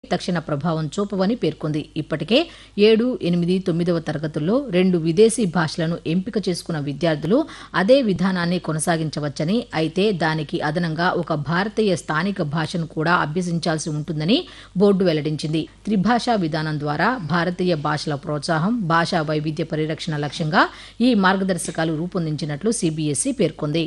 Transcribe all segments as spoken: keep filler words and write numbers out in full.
తక్షణ ప్రభావం చూపవని పేర్కొంది. ఇప్పటికే ఏడు ఎనిమిది తొమ్మిదవ తరగతుల్లో రెండు విదేశీ భాషలను ఎంపిక చేసుకున్న విద్యార్థులు అదే విధానాన్ని కొనసాగించవచ్చని, అయితే దానికి అదనంగా ఒక భారతీయ స్థానిక భాషను కూడా అభ్యసించాల్సి ఉంటుందని బోర్డు వెల్లడించింది. త్రిభాషా విధానం ద్వారా భారతీయ భాషల ప్రోత్సాహం, భాషా వైవిధ్య పరిరక్షణ లక్ష్యంగా ఈ మార్గదర్శకాలు రూపొందించినట్లు సీబీఎస్ఈ పేర్కొంది.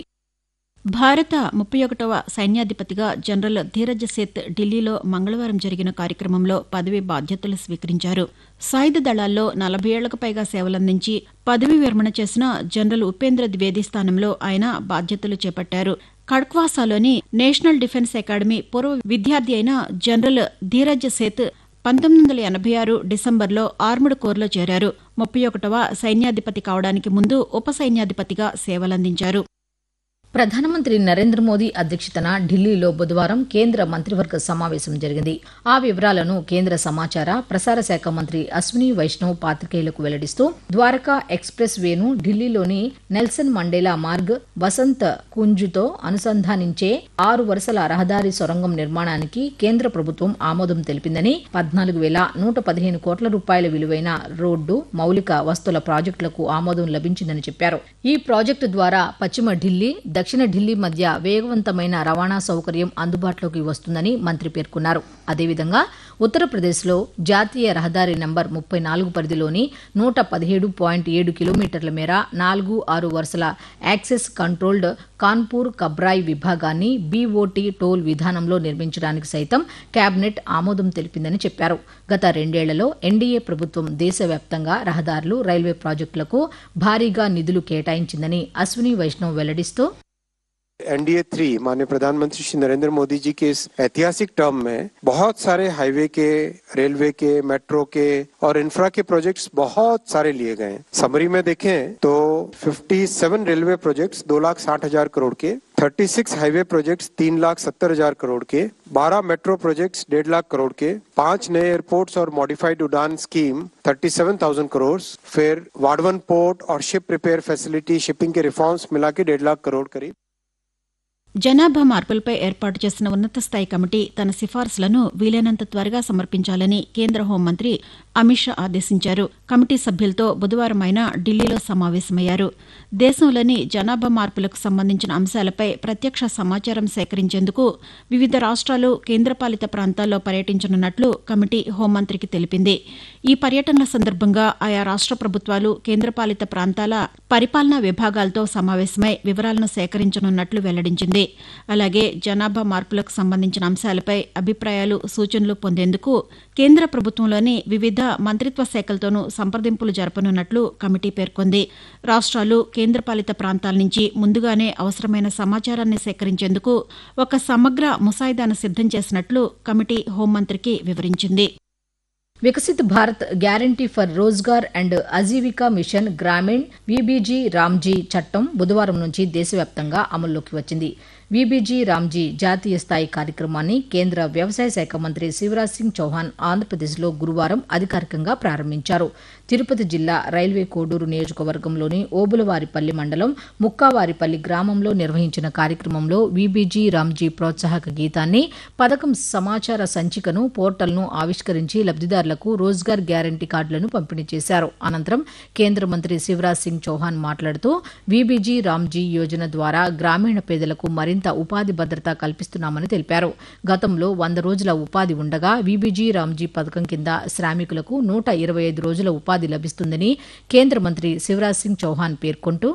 భారత ముప్పై ఒకటవ సైన్యాధిపతిగా జనరల్ ధీరజ్ సేత్ ఢిల్లీలో మంగళవారం జరిగిన కార్యక్రమంలో పదవి బాధ్యతలు స్వీకరించారు. సాయుధ దళాల్లో నలభై ఏళ్లకు పైగా సేవలందించి పదవీ విరమణ చేసిన జనరల్ ఉపేంద్ర ద్వివేది స్థానంలో ఆయన బాధ్యతలు చేపట్టారు. ఖడ్క్వాసాలోని నేషనల్ డిఫెన్స్ అకాడమీ పూర్వ విద్యార్థి అయిన జనరల్ ధీరజ్ సేత్ పంతొమ్మిది వందల ఎనభై ఆరు డిసెంబర్లో ఆర్ముడ్ కోర్లో చేరారు. ముప్పై ఒకటవ సైన్యాధిపతి కావడానికి ముందు ఉప సైన్యాధిపతిగా సేవలందించారు. ప్రధానమంత్రి నరేంద్ర మోదీ అధ్యక్షతన ఢిల్లీలో బుధవారం కేంద్ర మంత్రివర్గ సమావేశం జరిగింది. ఆ వివరాలను కేంద్ర సమాచార ప్రసార శాఖ మంత్రి అశ్విని వైష్ణవ్ పాత్రికేయులకు వెల్లడిస్తూ, ద్వారకా ఎక్స్ప్రెస్ వేను ఢిల్లీలోని నెల్సన్ మండేలా మార్గ్, వసంత్ కుంజ్తో అనుసంధానించే ఆరు వరుసల రహదారి సొరంగం నిర్మాణానికి కేంద్ర ప్రభుత్వం ఆమోదం తెలిపిందని, పద్నాలుగు వేల నూట పదిహేను కోట్ల రూపాయల విలువైన రోడ్డు, మౌలిక వస్తుల ప్రాజెక్టులకు ఆమోదం లభించిందని చెప్పారు. ఈ ప్రాజెక్టు ద్వారా పశ్చిమ ఢిల్లీ, దక్షిణ ఢిల్లీ మధ్య వేగవంతమైన రవాణా సౌకర్యం అందుబాటులోకి వస్తుందని మంత్రి పేర్కొన్నారు. అదేవిధంగా ఉత్తరప్రదేశ్లో జాతీయ రహదారి నంబర్ ముప్పై నాలుగు పరిధిలోని నూట పదిహేడు పాయింట్ ఏడు కిలోమీటర్ల మేర నాలుగు ఆరు వరుసల యాక్సెస్ కంట్రోల్డ్ కాన్పూర్ కబ్రాయ్ విభాగాన్ని బీఓటీ టోల్ విధానంలో నిర్మించడానికి సైతం కేబినెట్ ఆమోదం తెలిపిందని చెప్పారు. గత రెండేళ్లలో ఎన్డీఏ ప్రభుత్వం దేశవ్యాప్తంగా రహదారులు, రైల్వే ప్రాజెక్టులకు భారీగా నిధులు కేటాయించిందని అశ్విని వైష్ణవ్ వెల్లడిస్తూ, एनडीए थ्री माननीय प्रधानमंत्री श्री नरेंद्र मोदी जी के इस ऐतिहासिक टर्म में बहुत सारे हाईवे के, रेलवे के, मेट्रो के और इंफ्रा के प्रोजेक्ट्स बहुत सारे लिए गए हैं. समरी में देखें तो सत्तावन रेलवे प्रोजेक्ट्स दो लाख साठ हजार करोड़ के, छत्तीस हाईवे प्रोजेक्ट्स तीन लाख सत्तर हजार करोड़ के, बारह मेट्रो प्रोजेक्ट्स डेढ़ लाख करोड़ के, पांच नए एयरपोर्ट्स और मॉडिफाइड उड़ान स्कीम सैंतीस हजार करोड़, फिर वाडवन पोर्ट और शिप रिपेयर फैसिलिटी, शिपिंग के रिफॉर्म्स मिला के डेढ़ लाख करोड़ करीब. జనాభా మార్పులపై ఏర్పాటు చేసిన ఉన్నత స్థాయి కమిటీ తన సిఫార్సులను వీలైనంత త్వరగా సమర్పించాలని కేంద్ర హోంమంత్రి అమిత్ షా ఆదేశించారు. కమిటీ సభ్యులతో బుధవారం ఆయన ఢిల్లీలో సమావేశమయ్యారు. దేశంలోని జనాభా మార్పులకు సంబంధించిన అంశాలపై ప్రత్యక్ష సమాచారం సేకరించేందుకు వివిధ రాష్ట్రాలు, కేంద్రపాలిత ప్రాంతాల్లో పర్యటించనున్నట్లు కమిటీ హోంమంత్రికి తెలిపింది. ఈ పర్యటనల సందర్భంగా ఆయా రాష్ట్ర ప్రభుత్వాలు, కేంద్రపాలిత ప్రాంతాల పరిపాలనా విభాగాలతో సమావేశమై వివరాలను సేకరించనున్నట్లు వెల్లడించింది. అలాగే జనాభా మార్పులకు సంబంధించిన అంశాలపై అభిప్రాయాలు, సూచనలు పొందేందుకు కేంద్ర ప్రభుత్వంలోని వివిధ మంత్రిత్వ శాఖలతోనూ సంప్రదింపులు జరపనున్నట్లు కమిటీ పేర్కొంది. రాష్ట్రాలు, కేంద్రపాలిత ప్రాంతాల నుంచి ముందుగానే అవసరమైన సమాచారాన్ని సేకరించేందుకు ఒక సమగ్ర ముసాయిదాను సిద్దం చేసినట్లు కమిటీ హోంమంత్రికి వివరించింది. Viksit Bharat guarantee for Rozgar and Ajeevika machine Grameen VBG Ramji చట్టం బుధవారం నుంచి దేశవ్యాప్తంగా అమల్లోకి వచ్చింది. వీబీజీ రామ్జీ జాతీయ స్థాయి కార్యక్రమాన్ని కేంద్ర వ్యవసాయ శాఖ మంత్రి శివరాజ్ సింగ్ చౌహాన్ ఆంధ్రప్రదేశ్లో గురువారం అధికారికంగా ప్రారంభించారు. తిరుపతి జిల్లా రైల్వే కోడూరు నియోజకవర్గంలోని ఓబులవారిపల్లి మండలం ముక్కావారిపల్లి గ్రామంలో నిర్వహించిన కార్యక్రమంలో వీబీజీ రామ్జీ ప్రోత్సాహక గీతాన్ని, పథకం సమాచార సంచికను, పోర్టల్ను ఆవిష్కరించి లబ్దిదారులకు రోజ్గార్ గ్యారంటీ కార్డులను పంపిణీ చేశారు. అనంతరం కేంద్ర మంత్రి శివరాజ్ సింగ్ చౌహాన్ మాట్లాడుతూ, వీబీజీ రామ్జీ యోజన ద్వారా గ్రామీణ పేదలకు మరింత ఉపాధి భద్రత కల్పిస్తున్నామని తెలిపారు. గతంలో వంద రోజుల ఉపాధి ఉండగా వీబీజీ రామ్జీ పథకం కింద శ్రామికులకు నూట ఇరవై ఐదు రోజుల ఉపాధి లభిస్తుందని కేంద్ర మంత్రి శివరాజ్ సింగ్ చౌహాన్ పేర్కొంటూ,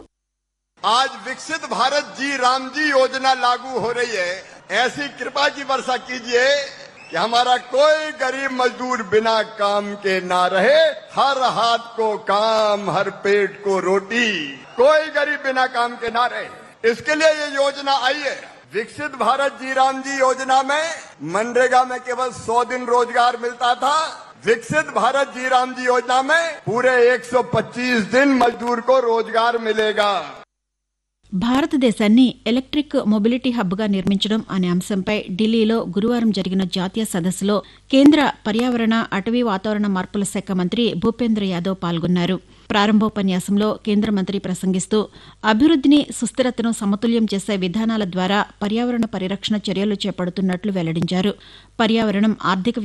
आज विकसित भारत जी राम जी योजना लागू हो रही है. ऐसी कृपा की वर्षा कीजिए कि हमारा कोई गरीब मजदूर बिना काम के ना रहे. हर हाथ को काम, हर पेट को रोटी, कोई गरीब बिना काम के ना रहे. इसके लिए ये योजना आई है. विकसित भारत जी राम जी योजना में मनरेगा में केवल सौ दिन रोजगार मिलता था. विकसित भारत जी राम जी योजना में पूरे एक सौ पच्चीस दिन मजदूर को रोजगार मिलेगा. భారతదేశాన్ని ఎలక్ట్రిక్ మొబిలిటీ హబ్గా నిర్మించడం అనే అంశంపై ఢిల్లీలో గురువారం జరిగిన జాతీయ సదస్సులో కేంద్ర పర్యావరణ, అటవీ వాతావరణ మార్పుల శాఖ మంత్రి భూపేంద్ర యాదవ్ పాల్గొన్నారు. ప్రారంభోపన్యాసంలో కేంద్ర మంత్రి ప్రసంగిస్తూ, అభివృద్దిని, సుస్థిరతను సమతుల్యం చేసే విధానాల ద్వారా పర్యావరణ పరిరక్షణ చర్యలు చేపడుతున్నట్లు వెల్లడించారు. పర్యావరణం, ఆర్థిక